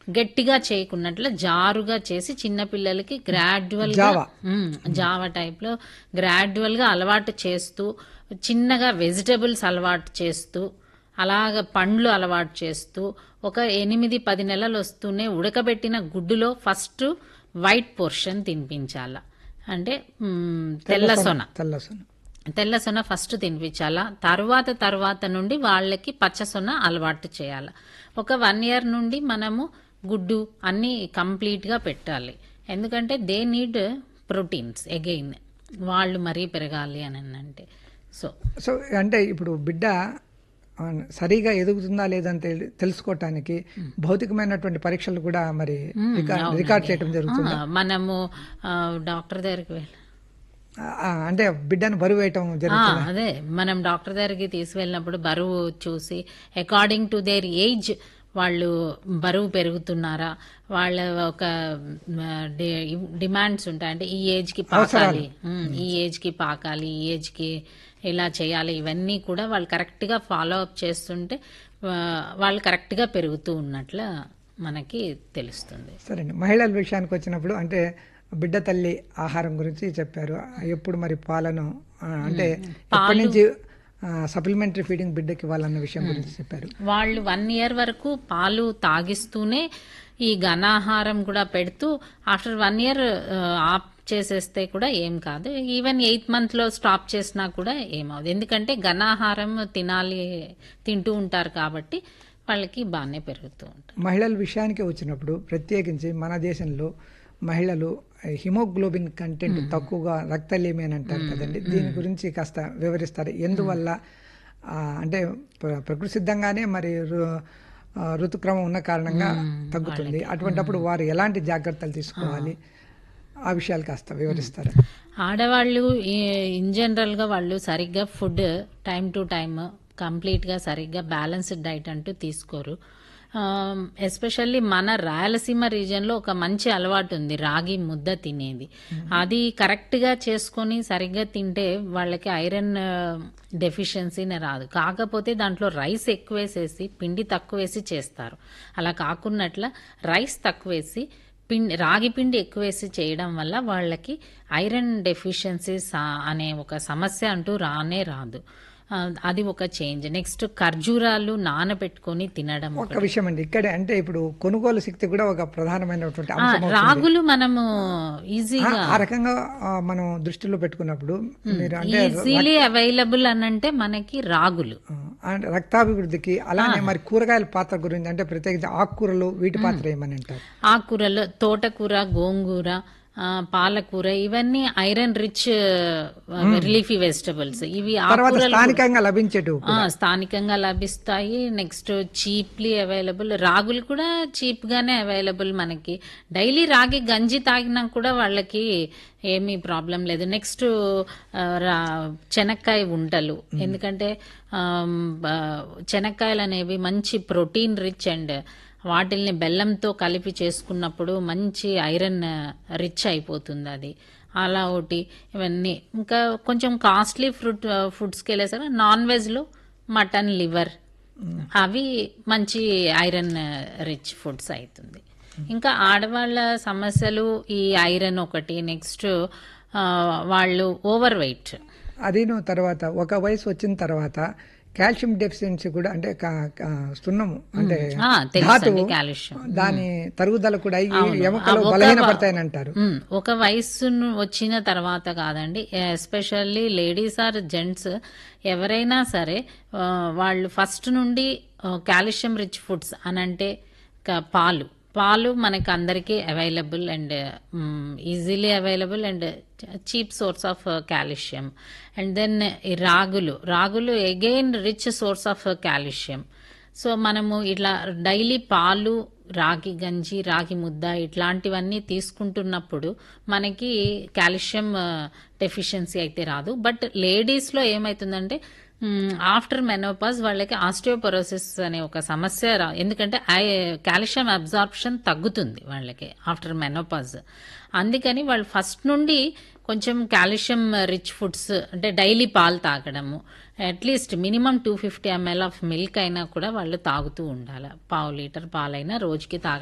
గట్టిగా చేయకున్నట్లు జారుగా చేసి చిన్నపిల్లలకి గ్రాడ్యువల్గా జావా టైప్లో గ్రాడ్యువల్గా అలవాటు చేస్తూ, చిన్నగా వెజిటబుల్స్ అలవాటు చేస్తూ, అలాగ పండ్లు అలవాటు చేస్తూ, ఒక 8-10 నెలలు వస్తూనే ఉడకబెట్టిన గుడ్డులో ఫస్ట్ వైట్ పోర్షన్ తినిపించాల. అంటే తెల్ల సొన ఫస్ట్ తినిపించాలా. తర్వాత నుండి వాళ్ళకి పచ్చ సొన అలవాటు చేయాలి. ఒక 1 year నుండి మనము గుడ్డు అన్నీ కంప్లీట్గా పెట్టాలి. ఎందుకంటే దే నీడ్ ప్రోటీన్స్ అగైన్, వాళ్ళు మరీ పెరగాలి అని అంటే. సో అంటే ఇప్పుడు బిడ్డ సరిగా ఎదుగుతుందా లేదని తెలుసుకోవటానికి భౌతికమైనటువంటి పరీక్షలు కూడా మరి రికార్డ్ చేయడం జరుగుతుంది. మనము డాక్టర్ దగ్గరికి వెళ్ళి అంటే బిడ్డను బరువు వేయటం జరుగుతుంది. అదే మనం డాక్టర్ దగ్గరికి తీసుకెళ్ళినప్పుడు బరువు చూసి అకార్డింగ్ టు దేర్ ఏజ్ వాళ్ళు బరువు పెరుగుతున్నారా, వాళ్ళ ఒక డిమాండ్స్ ఉంటాయి. అంటే ఈ ఏజ్కి పాకాలి, ఈ ఏజ్కి పాకాలి, ఈ ఏజ్కి ఇలా చేయాలి, ఇవన్నీ కూడా వాళ్ళు కరెక్ట్గా ఫాలో అప్ చేస్తుంటే వాళ్ళు కరెక్ట్గా పెరుగుతూ ఉన్నట్ల మనకి తెలుస్తుంది. సరే, మహిళల విషయానికి వచ్చినప్పుడు అంటే బిడ్డ తల్లి ఆహారం గురించి చెప్పారు. ఎప్పుడు మరి పాలను అంటే ఎప్పటి నుంచి సప్లిమెంటరీ ఫీడింగ్ బిడ్డకి ఇవ్వాలన్న విషయం గురించి చెప్పారు. వాళ్ళు 1 year వరకు పాలు తాగిస్తూనే ఈ ఘనాహారం కూడా పెడుతూ ఆఫ్టర్ 1 year ఆఫ్ చేసేస్తే కూడా ఏం కాదు. ఈవెన్ 8th month స్టాప్ చేసినా కూడా ఏమవుతుంది. ఎందుకంటే ఘనాహారం తింటూ ఉంటారు కాబట్టి వాళ్ళకి బాగానే పెరుగుతూ ఉంటారు. మహిళల విషయానికి వచ్చినప్పుడు ప్రత్యేకించి మన దేశంలో మహిళలు హిమోగ్లోబిన్ కంటెంట్ తక్కువగా, రక్తలేమి అని అంటారు కదండి, దీని గురించి కాస్త వివరిస్తారు. ఎందువల్ల అంటే ప్రకృతి సిద్ధంగానే మరి ఋతుక్రమం ఉన్న కారణంగా తగ్గుతుంది, అటువంటిప్పుడు వారు ఎలాంటి జాగ్రత్తలు తీసుకోవాలి, ఆ విషయాలు కాస్త వివరిస్తారు. ఆడవాళ్ళు ఇన్ జనరల్గా వాళ్ళు సరిగ్గా ఫుడ్ టైం టు టైం కంప్లీట్గా సరిగ్గా బ్యాలెన్స్డ్ డైట్ అంటూ తీసుకోరు. ఎస్పెషల్లీ మన రాయలసీమ రీజియన్లో ఒక మంచి అలవాటు ఉంది, రాగి ముద్ద తినేది. అది కరెక్ట్గా చేసుకొని సరిగ్గా తింటే వాళ్ళకి ఐరన్ డెఫిషియన్సీనే రాదు. కాకపోతే దాంట్లో రైస్ ఎక్కువేసేసి పిండి తక్కువేసి చేస్తారు. అలా కాకున్నట్ల రైస్ తక్కువేసి రాగి పిండి ఎక్కువేసి చేయడం వల్ల వాళ్ళకి ఐరన్ డెఫిషియన్సీస్ అనే ఒక సమస్య అంటూ రాదు. అది ఒక చేంజ్. నెక్స్ట్ ఖర్జూరాలు నానబెట్టుకొని తినడం. ఒక విషయం అండి ఇక్కడ, అంటే ఇప్పుడు కొనుగోలు శక్తి కూడా ఒక ప్రధానమైనటువంటి అంశం. రాగులు మనము ఈజీగా ఆ రకంగా మనం దృష్టిలో పెట్టుకున్నప్పుడు ఈజీలీ అవైలబుల్ అని అంటే మనకి రాగులు రక్తాభివృద్ధికి, అలానే మరి కూరగాయల పాత్ర గురించి అంటే ప్రత్యేకించి ఆకుకూరలు వీటి పాత్ర ఏమని అంటారు? ఆకుకూరలు తోటకూర, గోంగూర, పాలకూర ఇవన్నీ ఐరన్ రిచ్ లీఫీ వెజిటబుల్స్. ఇవి స్థానికంగా లభిస్తాయి. Next cheaply available. రాగులు కూడా చీప్ గానే అవైలబుల్ మనకి. డైలీ రాగి గంజి తాగినా కూడా వాళ్ళకి ఏమీ ప్రాబ్లం లేదు. నెక్స్ట్ శనక్కాయ ఉంటలు, ఎందుకంటే శనక్కాయలు అనేవి మంచి ప్రోటీన్ రిచ్ అండ్ వాటిల్ని బెల్లంతో కలిపి చేసుకున్నప్పుడు మంచి ఐరన్ రిచ్ అయిపోతుంది అది. అలా ఒకటి ఇవన్నీ. ఇంకా కొంచెం కాస్ట్లీ ఫుడ్స్కి వెళ్ళేసరికి నాన్ వెజ్లో మటన్, లివర్ అవి మంచి ఐరన్ రిచ్ ఫుడ్స్ అవుతుంది. ఇంకా ఆడవాళ్ళ సమస్యలు ఈ ఐరన్ ఒకటి. నెక్స్ట్ వాళ్ళు ఓవర్ వెయిట్. అదేను. తర్వాత ఒక వయసు వచ్చిన తర్వాత కాల్షియం డెఫిషియన్సీ కూడా, అంటే సున్నము అంటే ధాతువు, దాని తరుగుదల కూడా ఎముకలు బలహీనపడతాయని అంటారు. ఒక వయసు వచ్చిన తర్వాత కాదండి, ఎస్పెషల్లీ లేడీస్ ఆర్ జెంట్స్ ఎవరైనా సరే వాళ్ళు ఫస్ట్ నుండి కాల్షియం రిచ్ ఫుడ్స్ అనంటే పాలు మనకి అందరికీ available and easily available and cheap source of calcium. And then రాగులు again rich source of calcium. So మనము ఇట్లా డైలీ పాలు, రాగి గంజి, రాగి ముద్ద ఇట్లాంటివన్నీ తీసుకుంటున్నప్పుడు మనకి కాల్షియం డెఫిషియన్సీ అయితే రాదు. బట్ లేడీస్లో ఏమవుతుందంటే ఆఫ్టర్ మెనోపాజ్ వాళ్ళకి ఆస్టియోపొరోసిస్ అనే ఒక సమస్య ఎందుకంటే కాల్షియం అబ్జార్ప్షన్ తగ్గుతుంది వాళ్ళకి ఆఫ్టర్ మెనోపాజ్. అందుకని వాళ్ళు ఫస్ట్ నుండి కొంచెం కాల్షియం రిచ్ ఫుడ్స్ అంటే డైలీ పాలు తాగడము, at least minimum 250 ml of milk అయినా కూడా వాళ్ళు తాగుతూ ఉండాలి. ½ లీటర్ పాలైనా రోజుకి తాగడం